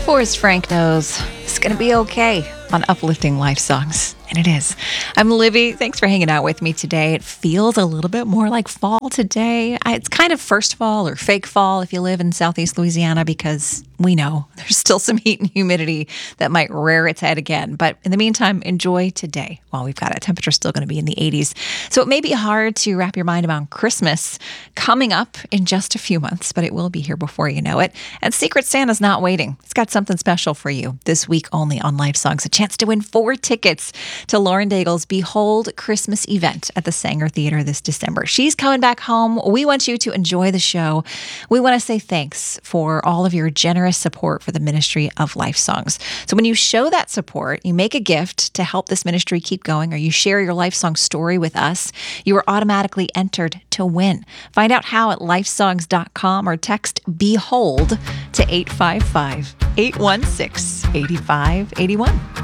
Forrest Frank knows it's going to be okay on Uplifting Life Songs. And it is. I'm Livy. Thanks for hanging out with me today. It feels a little bit more like fall today. It's kind of first fall or fake fall if you live in Southeast Louisiana, because we know there's still some heat and humidity that might rear its head again. But in the meantime, enjoy today while we've got it. Temperature still going to be in the 80s. So it may be hard to wrap your mind around Christmas coming up in just a few months, but it will be here before you know it. And Secret Santa's not waiting. It's got something special for you this week only on Life Songs. A chance to win 4 tickets to Lauren Daigle's Behold Christmas event at the Sanger Theater this December. She's coming back home. We want you to enjoy the show. We want to say thanks for all of your generous support for the ministry of Life Songs. So when you show that support, you make a gift to help this ministry keep going, or you share your Life Song story with us, you are automatically entered to win. Find out how at lifesongs.com or text BEHOLD to 855-816-8581.